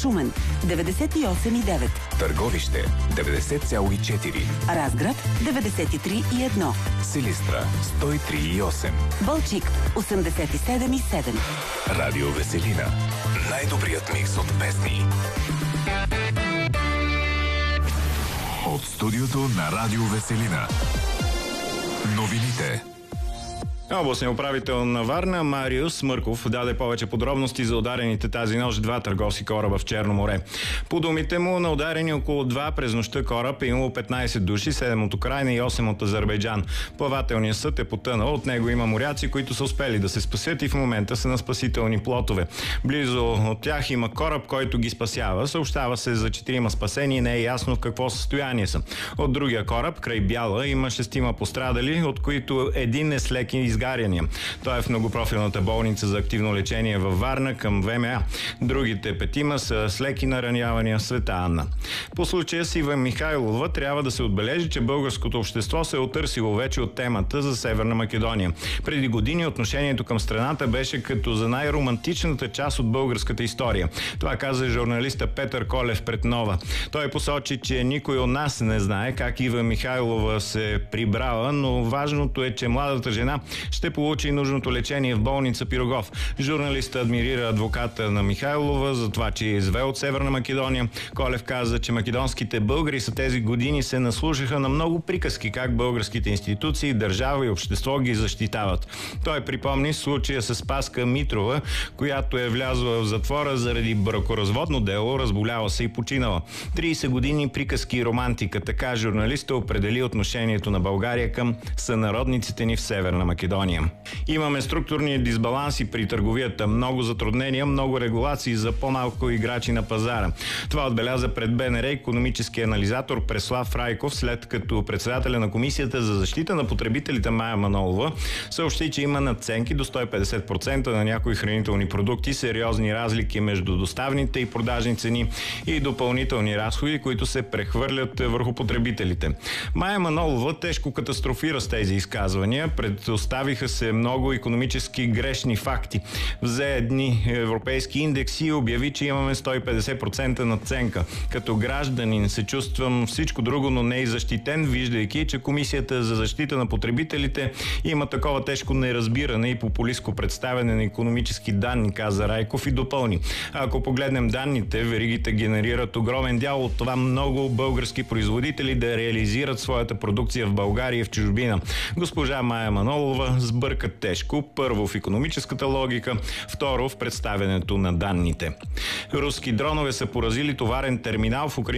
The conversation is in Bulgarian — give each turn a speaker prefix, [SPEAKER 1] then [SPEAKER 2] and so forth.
[SPEAKER 1] Шумен 98,9.
[SPEAKER 2] Търговище 90,4.
[SPEAKER 1] Разград 93,1.
[SPEAKER 2] Силистра 103,8.
[SPEAKER 1] Балчик 87,7.
[SPEAKER 2] Радио Веселина. Най-добрият микс от песни. От студиото на Радио Веселина. Новините.
[SPEAKER 3] Областният управител на Варна Мариус Мърков даде повече подробности за ударените тази нощ 2 търговски кораба в Черно море. По думите му, на ударени около 2 през нощта кораб е имало 15 души, 7 от Украйна и 8 от Азербайджан. Плавателният съд е потънал, от него има моряци, които са успели да се спасят и в момента са на спасителни плотове. Близо от тях има кораб, който ги спасява. Съобщава се за 4 спасени и не е ясно в какво състояние са. От другия кораб, край Бяла, има 6 пострадали, от които един е с леки изгаряния. Той е в многопрофилната болница за активно лечение във Варна към ВМА. Другите 5 са с леки наранявания в Света Анна. По случая с Ива Михайлова трябва да се отбележи, че българското общество се е отърсило вече от темата за Северна Македония. Преди години отношението към страната беше като за най-романтичната част от българската история. Това каза журналиста Петър Колев пред Нова. Той посочи, че никой от нас не знае как Ива Михайлова се прибрала, но важното е, че младата жена ще получи нужното лечение в болница Пирогов. Журналистът адмирира адвоката на Михайлова за това, че е извел от Северна Македония. Колев каза, че македонските българи са тези години се наслушаха на много приказки как българските институции, държава и общество ги защитават. Той припомни случая с Спаска Митрова, която е влязла в затвора заради бракоразводно дело, разболяла се и починала. 30 години приказки и романтика. Така журналистът определи отношението на България към сънародниците ни в Северна Македония. Имаме структурни дисбаланси при търговията, много затруднения, много регулации за по-малко играчи на пазара. Това отбеляза пред БНР икономически анализатор Преслав Райков, след като председателя на Комисията за защита на потребителите Мая Манолова съобщи, че има надценки до 150% на някои хранителни продукти, сериозни разлики между доставните и продажни цени и допълнителни разходи, които се прехвърлят върху потребителите. Мая Манолова тежко катастрофира с тези изказвания. Предоставиха се много икономически грешни факти. Взе едни европейски индекси и обяви, че имаме 150% надценка. Като гражданин се чувствам всичко друго, но не и защитен, виждайки, че Комисията за защита на потребителите има такова тежко неразбиране и популистко представяне на икономически данни, каза Райков и допълни. Ако погледнем данните, веригите генерират огромен дял от това много български производители да реализират своята продукция в България и в чужбина. Госпожа Мая Манолова сбъркат тежко. Първо в икономическата логика, второ в представянето на данните. Руски дронове са поразили товарен терминал в Украина